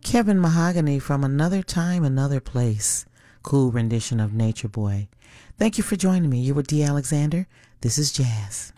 Kevin Mahogany from Another Time, Another Place. Cool rendition of Nature Boy. Thank you for joining me. You were D. Alexander. This is Jazz.